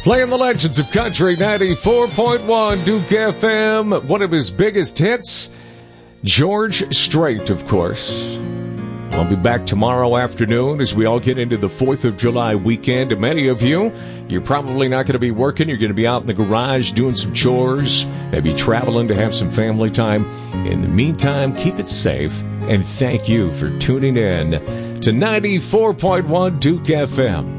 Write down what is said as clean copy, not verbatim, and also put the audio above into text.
Playing the legends of country, 94.1 Duke FM. One of his biggest hits, George Strait, of course. I'll be back tomorrow afternoon as we all get into the 4th of July weekend. And many of you, you're probably not going to be working. You're going to be out in the garage doing some chores, maybe traveling to have some family time. In the meantime, keep it safe. And thank you for tuning in to 94.1 Duke FM.